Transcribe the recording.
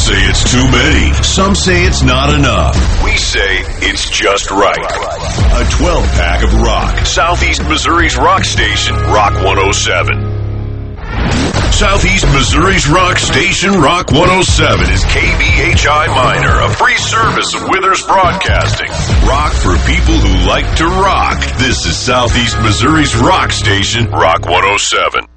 say it's too many. Some say it's not enough. We say it's just right. A 12-pack of rock. Southeast Missouri's rock station, Rock 107. Southeast Missouri's rock station, Rock 107, is KBHI Minor, a free service of Withers Broadcasting. Rock for people who like to rock. This is Southeast Missouri's rock station, Rock 107.